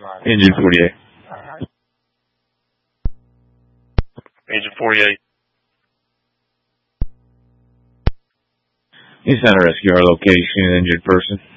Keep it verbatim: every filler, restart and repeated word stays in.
Engine forty-eight. Agent forty-eight. He's trying to rescue our location, injured person.